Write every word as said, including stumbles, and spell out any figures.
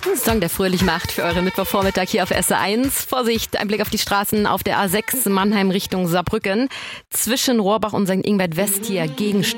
Ein Song, der fröhlich macht für euren Mittwochvormittag hier auf S R eins. Vorsicht, ein Blick auf die Straßen auf der A sechs Mannheim Richtung Saarbrücken. Zwischen Rohrbach und Sankt Ingbert West hier Gegenstand.